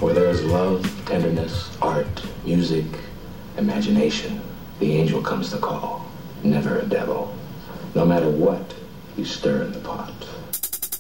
Where there is love, tenderness, art, music, imagination, the angel comes to call, never a devil. No matter what you stir in the pot.